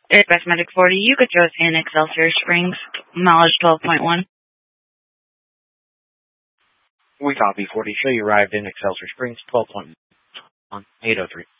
Airbus Medic 40, you could throw us in Excelsior Springs, mileage 12.1. We copy 40. Show you arrived in Excelsior Springs, 12.1, 803.